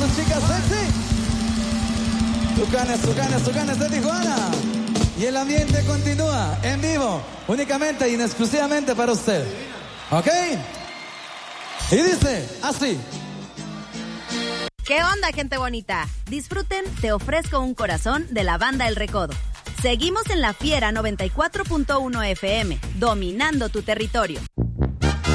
sus chicas sexy. Tucanes de Tijuana. Y el ambiente continúa en vivo, únicamente y exclusivamente para usted. ¿Ok? Y dice así. ¿Qué onda, gente bonita? Disfruten, te ofrezco un corazón de la banda El Recodo. Seguimos en La Fiera 94.1 FM, dominando tu territorio.